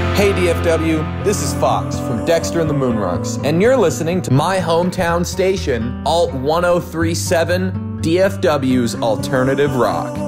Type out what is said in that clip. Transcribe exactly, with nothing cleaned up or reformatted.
Hey D F W, this is Fox from Dexter and the Moonrugs, and you're listening to my hometown station, Alt one oh three point seven, D F W's Alternative Rock.